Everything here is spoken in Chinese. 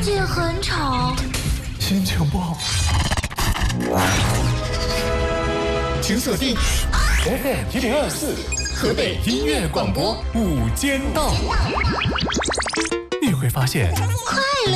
界很吵， 心情不好，请锁定 FM1024河北音乐广播午间档，你会发现。